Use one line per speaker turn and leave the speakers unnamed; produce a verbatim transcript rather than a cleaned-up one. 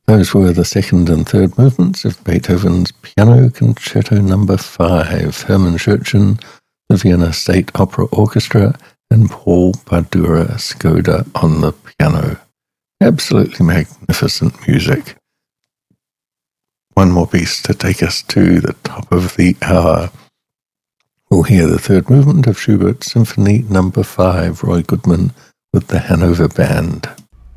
Those were the second and third movements of Beethoven's Piano Concerto Number five, Hermann Scherchen, the Vienna State Opera Orchestra, and Paul Bardura Skoda on the piano. Absolutely magnificent music. One more piece to take us to the top of the hour. We'll hear the third movement of Schubert's Symphony Number five, Roy Goodman with the Hanover Band.